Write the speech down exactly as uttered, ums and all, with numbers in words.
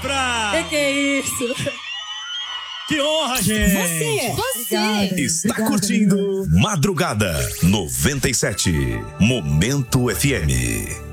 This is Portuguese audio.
Débora! Que que é isso? Que honra, gente! Você! Você! Está curtindo Madrugada noventa e sete. Momento F M.